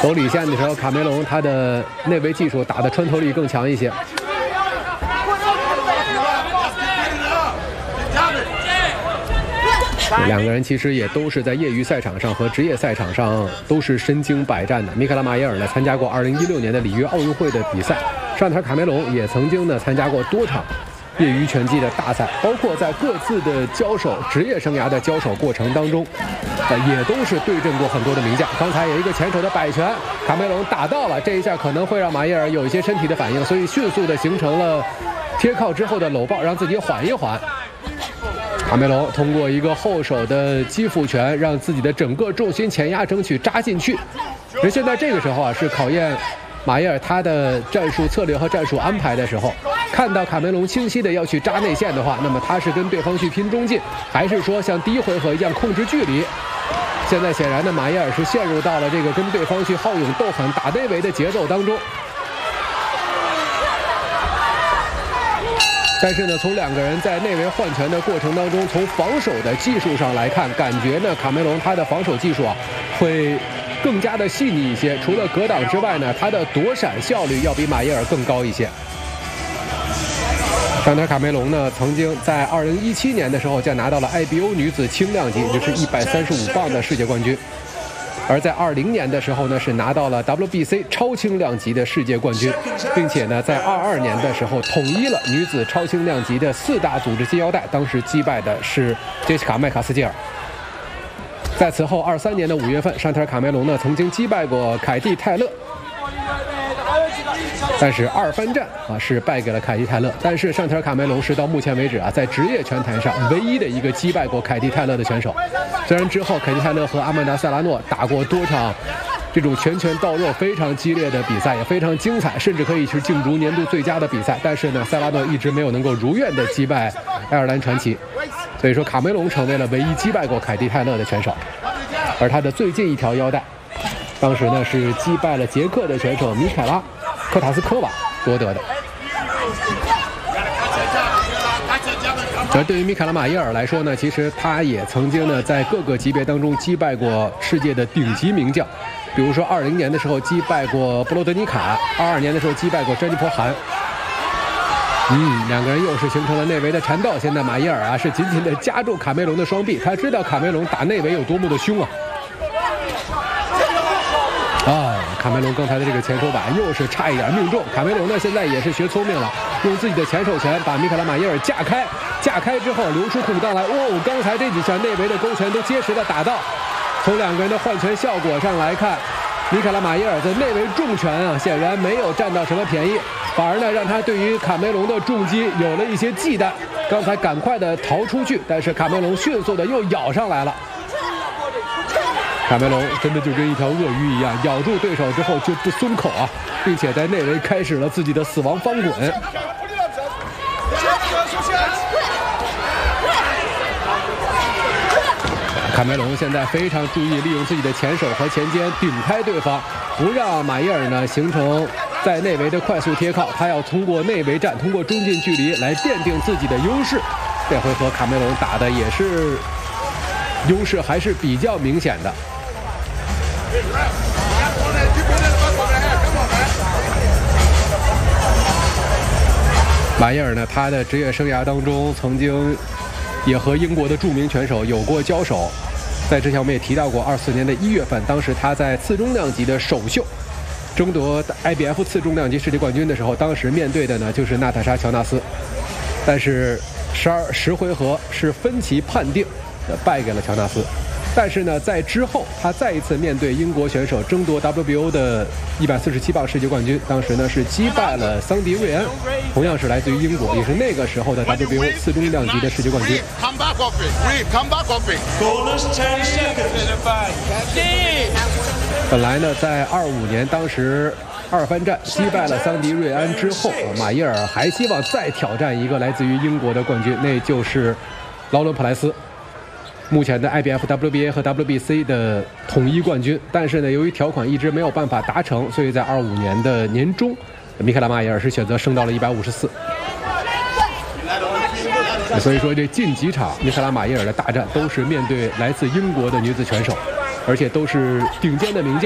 走里线的时候，卡梅隆他的内围技术打的穿透力更强一些。两个人其实也都是在业余赛场上和职业赛场上都是身经百战的。米凯拉马耶尔呢参加过2016年的里约奥运会的比赛，尚特尔卡梅隆也曾经呢参加过多场业余拳击的大赛，包括在各自的交手职业生涯的交手过程当中，也都是对阵过很多的名将。刚才有一个前手的摆拳，卡梅隆打到了，这一下可能会让马耶尔有一些身体的反应，所以迅速的形成了贴靠之后的搂抱，让自己缓一缓。卡梅隆通过一个后手的击腹拳，让自己的整个重心前压争取扎进去。而现在这个时候啊，是考验马耶尔他的战术策略和战术安排的时候。看到卡梅隆清晰的要去扎内线的话，那么他是跟对方去拼中近，还是说像第一回合一样控制距离？现在显然的马耶尔是陷入到了这个跟对方去好勇斗狠打内围的节奏当中。但是呢，从两个人在内围换拳的过程当中，从防守的技术上来看，感觉呢卡梅隆他的防守技术啊会更加的细腻一些。除了格挡之外呢，他的躲闪效率要比马耶尔更高一些。尚特尔卡梅隆呢，曾经在2017年的时候就拿到了 IBO 女子轻量级，也就是135磅的世界冠军。而在20年的时候呢，是拿到了 WBC 超轻量级的世界冠军，并且呢，在22年的时候统一了女子超轻量级的4大组织金腰带，当时击败的是杰西卡·麦卡斯基尔。在此后23年的5月份，尚特尔卡梅隆呢曾经击败过凯蒂·泰勒，但是2番战是败给了凯蒂·泰勒。但是尚特尔卡梅隆是到目前为止在职业拳坛上唯一的一个击败过凯蒂·泰勒的拳手。虽然之后凯蒂·泰勒和阿曼达·塞拉诺打过多场这种拳拳到肉非常激烈的比赛，也非常精彩，甚至可以是竞逐年度最佳的比赛，但是呢，塞拉诺一直没有能够如愿的击败爱尔兰传奇。所以说卡梅隆成为了唯一击败过凯蒂·泰勒的拳手。而他的最近一条腰带，当时呢是击败了捷克的拳手米凯拉·科塔斯科娃夺得的。而对于米凯拉·马耶尔来说呢，其实他也曾经呢在各个级别当中击败过世界的顶级名将，比如说20年的时候击败过布罗德尼卡，22年的时候击败过詹妮弗·韩。两个人又是形成了内围的缠斗。现在马耶尔是紧紧地夹住卡梅隆的双臂，他知道卡梅隆打内围有多么的凶啊！卡梅隆刚才的这个前手把又是差一点命中。卡梅隆呢现在也是学聪明了，用自己的前手拳把米凯拉·马耶尔架开之后留出空档来。刚才这几拳内围的勾拳都结实的打到。从两个人的换拳效果上来看，米凯拉·马耶尔的内围重拳显然没有占到什么便宜，反而呢让他对于卡梅隆的重击有了一些忌惮。刚才赶快的逃出去，但是卡梅隆迅速的又咬上来了。卡梅隆真的就跟一条鳄鱼一样，咬住对手之后就不松口并且在内围开始了自己的死亡翻滚。卡梅隆现在非常注意利用自己的前手和前肩顶开对方，不让马耶尔呢形成在内围的快速贴靠，他要通过内围战，通过中近距离来奠定自己的优势。这回合卡梅隆打的也是优势还是比较明显的。马耶尔呢，他的职业生涯当中曾经也和英国的著名拳手有过交手。在之前我们也提到过，24年的1月份，当时他在次中量级的首秀争夺 IBF 次中量级世界冠军的时候，当时面对的呢就是娜塔莎·乔纳斯，但是10回合是分歧判定败给了乔纳斯。但是呢，在之后他再一次面对英国选手争夺 WBO 的147磅世界冠军，当时呢是击败了桑迪·瑞安，同样是来自于英国，也是那个时候的 WBO 次中量级的世界冠军。本来呢，在25年当时2番战击败了桑迪·瑞安之后，马耶尔还希望再挑战一个来自于英国的冠军，那就是劳伦·普莱斯。目前的 IBF、WBA 和 WBC 的统一冠军，但是呢，由于条款一直没有办法达成，所以在25年的年中，米凯拉·马耶尔是选择升到了154。所以说，这近几场米凯拉·马耶尔的大战都是面对来自英国的女子拳手，而且都是顶尖的名将。